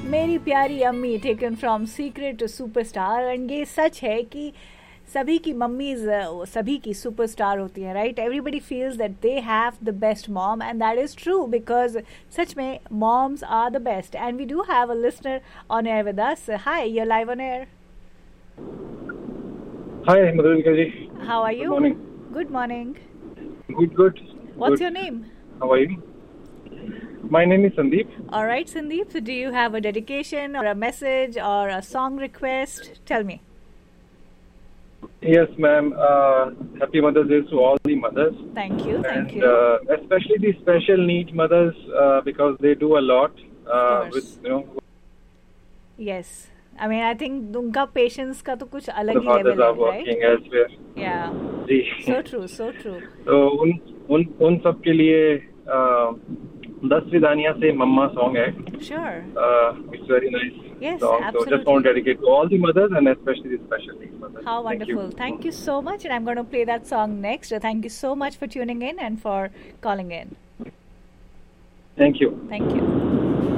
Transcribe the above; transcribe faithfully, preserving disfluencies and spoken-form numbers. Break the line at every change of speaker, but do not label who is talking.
मेरी प्यारी अम्मी taken from secret to superstar. And ये सच है कि सभी की मम्मीज सभी की सुपरस्टार होती हैं, right? Everybody feels that they have the best mom and that is true because सच में moms are the best. And we do have a listener on air with us. Hi, you are live on air.
Hi, Madhurika ji.
How are you?
Good morning.
Good morning.
Good, good.
What's
good.
your name?
How are you? My name is Sandeep.
All right, Sandeep. So do you have a dedication or a message or a song request? Tell me.
Yes, ma'am. Uh, happy Mother's Day to all the mothers.
Thank you. Thank
and,
you.
Uh, especially the special needs mothers uh, because they do a lot. Uh,
of course.
with, you know,
yes. I mean, I think उनका patience का तो कुछ अलग
the
he
fathers
level
are
है, right?
working elsewhere.
Yeah.
जी.
So true, so true.
तो उन उन उन सब के लिए uh, दस विधानिया से मम्मा song है.
Sure.
Uh, it's very nice.
Yes,
song.
absolutely.
So just want to dedicate to all the mothers and especially the special needs mothers.
How
Thank
wonderful.
you.
Thank you so much. And I'm going to play that song next. Thank you so much for tuning in and for calling in.
Thank you.
Thank you.